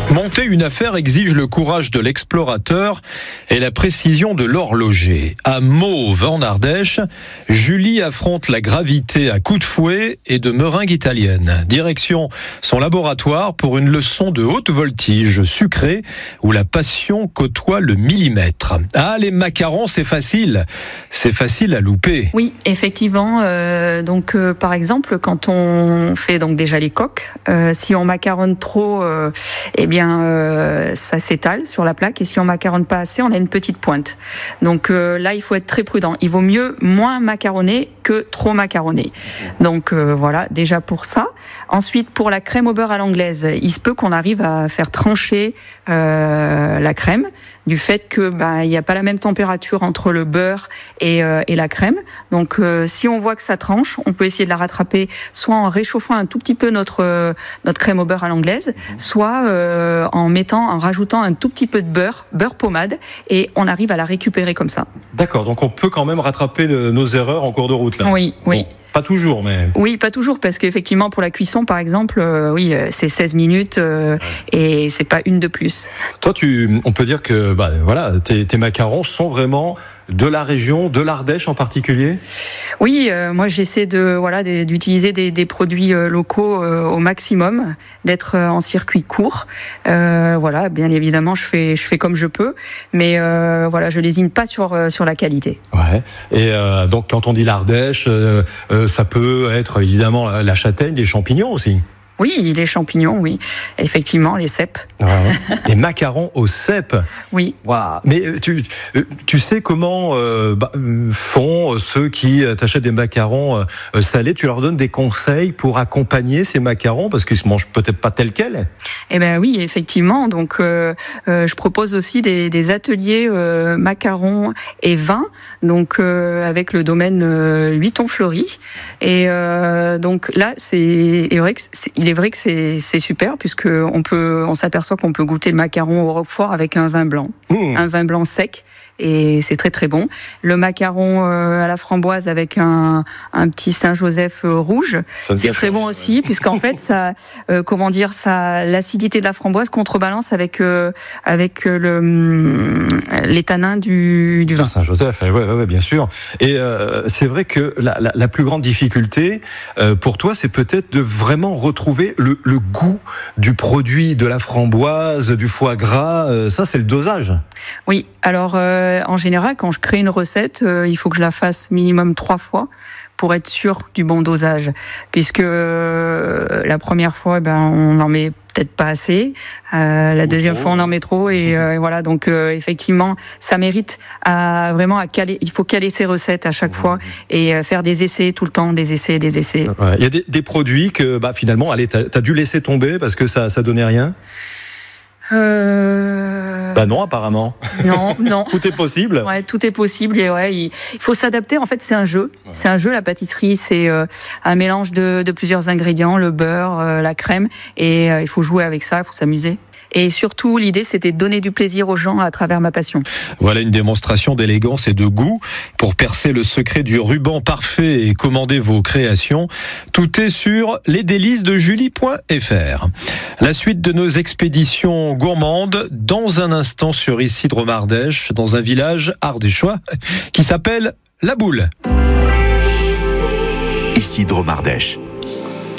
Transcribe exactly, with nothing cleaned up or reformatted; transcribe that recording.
Monter une affaire exige le courage de l'explorateur et la précision de l'horloger. À Mauves, en Ardèche, Julie affronte la gravité à coups de fouet et de meringues italiennes. Direction son laboratoire pour une leçon de haute voltige sucrée où la passion côtoie le millimètre. Ah, les macarons, c'est facile. C'est facile à louper. Oui, effectivement. Euh, donc, euh, par exemple, quand on fait donc déjà les coques, euh, si on macaronne trop, euh, eh bien, Euh, ça s'étale sur la plaque, et si on macaronne pas assez, on a une petite pointe. Donc euh, là, il faut être très prudent. Il vaut mieux moins macaronner que trop macaronner. Donc euh, voilà, déjà pour ça. Ensuite, pour la crème au beurre à l'anglaise, il se peut qu'on arrive à faire trancher euh, la crème, du fait que bah il n'y a pas la même température entre le beurre et, euh, et la crème. Donc euh, si on voit que ça tranche, on peut essayer de la rattraper soit en réchauffant un tout petit peu notre euh, notre crème au beurre à l'anglaise, soit euh, en mettant, en rajoutant un tout petit peu de beurre, beurre pommade, et on arrive à la récupérer comme ça. D'accord, donc on peut quand même rattraper nos erreurs en cours de route là. Oui, oui. Bon. Pas toujours, mais... Oui, pas toujours, parce qu'effectivement, pour la cuisson, par exemple, euh, oui, c'est seize minutes euh, et c'est pas une de plus. Toi, tu, on peut dire que bah, voilà, tes, tes macarons sont vraiment de la région, de l'Ardèche en particulier ? Oui, euh, moi j'essaie de voilà d'utiliser des, des produits euh, locaux euh, au maximum, d'être euh, en circuit court. Euh, voilà, bien évidemment, je fais je fais comme je peux, mais euh, voilà, je lésine pas sur euh, sur la qualité. Ouais. Et euh, donc quand on dit l'Ardèche, euh, euh, ça peut être évidemment la châtaigne, des champignons aussi. Oui, les champignons, oui. Effectivement, les cèpes. Ouais. Des macarons aux cèpes. Oui. Wow. Mais tu, tu sais comment euh, bah, font ceux qui t'achètent des macarons euh, salés ? Tu leur donnes des conseils pour accompagner ces macarons parce qu'ils se mangent peut-être pas tels quels ? Eh ben oui, effectivement. Donc, euh, euh, je propose aussi des, des ateliers euh, macarons et vin. Donc, euh, avec le domaine euh, Huiton-Fleury. Et euh, donc là, c'est vrai que c'est, il est vrai que c'est, c'est super, puisque on peut, on s'aperçoit qu'on peut goûter le macaron au roquefort avec un vin blanc, mmh. un vin blanc sec, et c'est très très bon. Le macaron euh, à la framboise avec un, un petit Saint-Joseph euh, rouge, c'est très bon aussi, puisqu'en fait, ça, euh, comment dire, ça, l'acidité de la framboise contrebalance avec euh, avec le les tanins du, du vin. Saint-Joseph, ouais, ouais, ouais, bien sûr. Et euh, c'est vrai que la, la, la plus grande difficulté euh, pour toi, c'est peut-être de vraiment retrouver le, le goût du produit, de la framboise, du foie gras. Euh, ça, c'est le dosage. Oui. Alors, euh, en général, quand je crée une recette, euh, il faut que je la fasse minimum trois fois pour être sûr du bon dosage. Puisque euh, la première fois, eh ben, on n'en met peut-être pas assez. Euh, la deuxième fois, on en met trop. Et euh, voilà, donc euh, effectivement, ça mérite à, vraiment à caler. Il faut caler ses recettes à chaque fois et euh, faire des essais tout le temps, des essais, des essais. Ouais. Il y a des, des produits que bah, finalement, allez, t'as, t'as dû laisser tomber parce que ça, ça donnait rien. Euh... Bah non, apparemment. Non, non. Tout est possible. Ouais, tout est possible et ouais, il, il faut s'adapter. En fait, c'est un jeu. Ouais. C'est un jeu. La pâtisserie, c'est euh, un mélange de, de plusieurs ingrédients, le beurre, euh, la crème, et euh, il faut jouer avec ça, il faut s'amuser. Et surtout, l'idée, c'était de donner du plaisir aux gens à travers ma passion. Voilà une démonstration d'élégance et de goût. Pour percer le secret du ruban parfait et commander vos créations, tout est sur lesdélices de julie point f r. La suite de nos expéditions gourmandes, dans un instant sur Isidre-Mardèche, dans un village ardéchois qui s'appelle La Boule. Isidre-Mardèche.